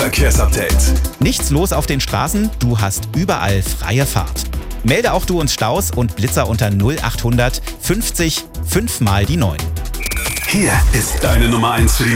Verkehrsupdate. Nichts los auf den Straßen, du hast überall freie Fahrt. Melde auch du uns Staus und Blitzer unter 0800 50 5 mal die 9. Hier ist deine Nummer 1 für die